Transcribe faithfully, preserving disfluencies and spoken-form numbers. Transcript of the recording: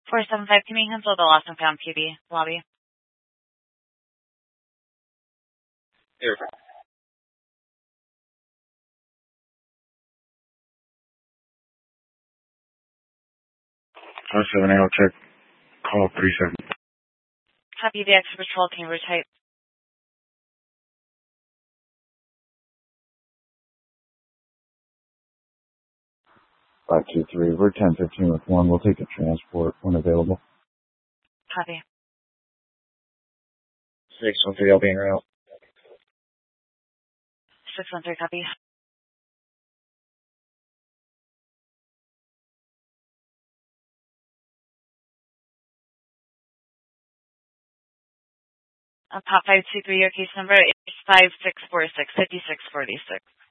four seven five, can we cancel the lost and found P B lobby? Here. five seven eight, I'll check. Call three seven. Copy the extra patrol team type. five two three, we're ten fifteen with one. We'll take a transport when available. Copy. six one three, I'll be en route. six one three, copy. Uh, Pop five two three, your case number is five six four six, five six four six.